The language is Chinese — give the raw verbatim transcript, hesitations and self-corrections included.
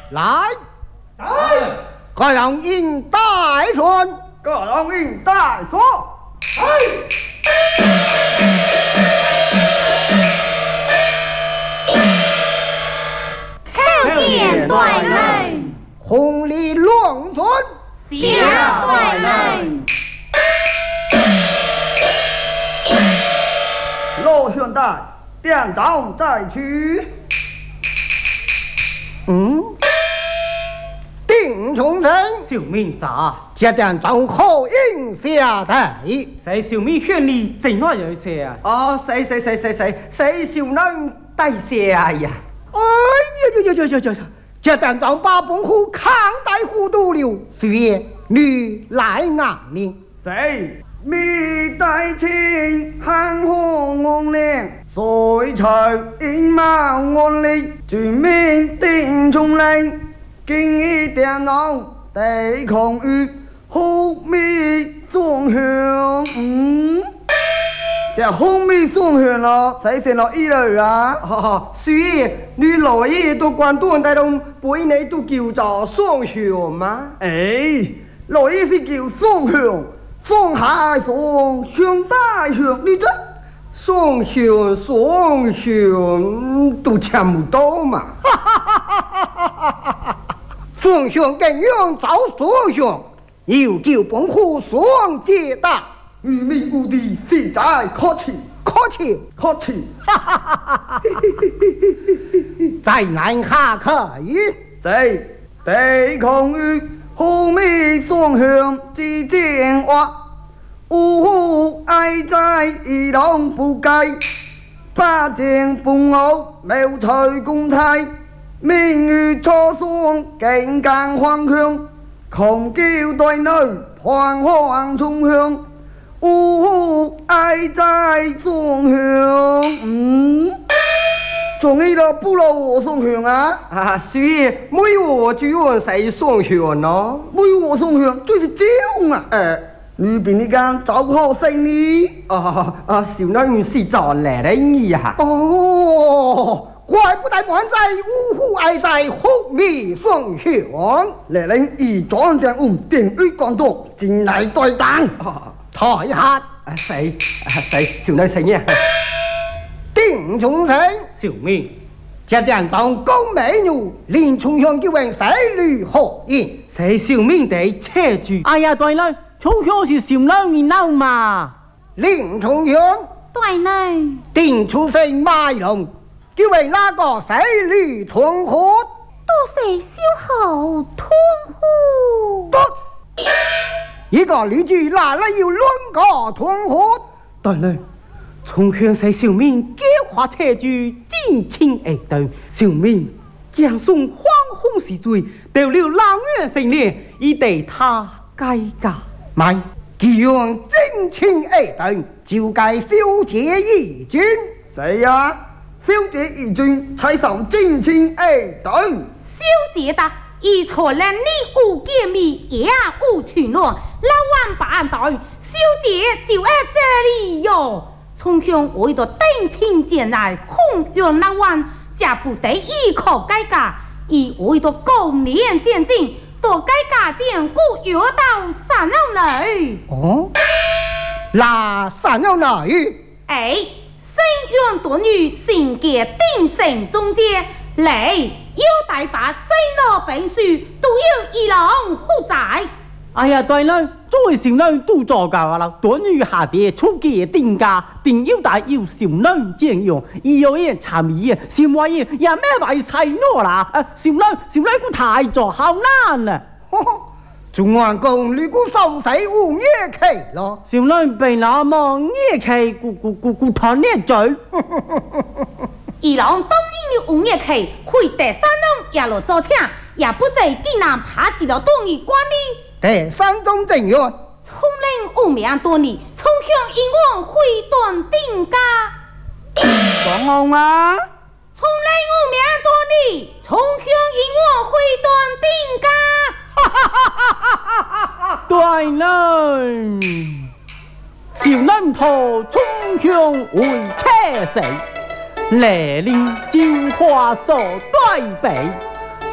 来， 来， 各人应带顺， 各人应带顺。 叩见大人， 红礼龙尊， 小大人。 罗宣带，店长再去。 嗯，丁重生， 小明咋？ 这店长可应下台。 谁小明劝你怎么有些啊？ 哦，谁谁谁谁谁谁小人带下呀？ 哎呀呀呀呀呀呀！这店长把本户扛带糊涂了，谁你来啊你？ 谁？米带青，汉红红脸，水彩英貌安丽，全面定重令，经一点昂，地狂雨，红米双向。嗯，这红米双向咯，谁成了一类啊？ 哦，所以你来也都关东大东，背你都叫做双向吗？ 哎，来也是叫双向。双海双向大向，你这双向双向都差不多嘛。 双向更用找双向，要叫本户双接大， 与民无敌，实在可气， 可气可气。 再难下可以。 谁地空域？后面双向之间话，呜呼爱在一浪不改，八剑半傲妙才公差，明月初霜劲càng hoàng向，狂叫對女彷徨重向，呜呼愛在雙向。嗯，仲呢度不落我雙向啊！ 啊，所以每我就用谁双向咯？ 每我雙向就是這樣啊！誒，裏邊呢間走好勝呢？ 哦哦，小人是做嚟的你呀。 哦，怪不得滿在五虎愛在虎面雙向， 嚟領二轉定唔定於廣東，前嚟對彈。 台下啊，誰啊誰？小人誰呀？ 丁重生， 小明， 這店長高美女，連從向叫人死女何言？ 誰小明地車住？ 哎呀，對了，從向是小人你鬧嘛？ 連從向， 大人， 丁出生賣龍，叫人那個死女同活？ 都是小猴同户。 不，一個女子哪來要兩個同活？ 對了。從向使小明叫花車住真情而對，小明將送荒空時罪，到了老院成年，以地他改嫁。 咪，既用真情而對，就該小姐義尊。 誰呀？小姐義尊才上真情而對。 小姐的，一錯了你無見面也無全落，老萬八代，小姐就喺這裡喲。從向為咗定情前來控用那灣，才不得依靠改嫁，而為咗高年漸進，到改嫁前故約到三娘女。 哦，那三娘女？ 哎，生養多女，性格定性中間，你要大把細路本書，都要一郎負責。 哎呀，對了，作為小人都做㗎啦，短於下跌出嘅定價，定要大要小人這樣，而有人參與，小話嘢也咩為細我啦？啊，小人小人估太做好難啦。 中環公你估送死烏夜期咯？ 小人被那麼夜期，咕咕咕咕談呢嘴。 二郎當應了五夜期，會第三郎也落做請，也不知竟然爬起了東夷關哩。 第三種正源， 聰明無名多年，從向英王會斷定家。 講我嗎？ 聰明無名多年，從向英王會斷定家。 對了，小人陀衝向會車死，來臨就化所對比。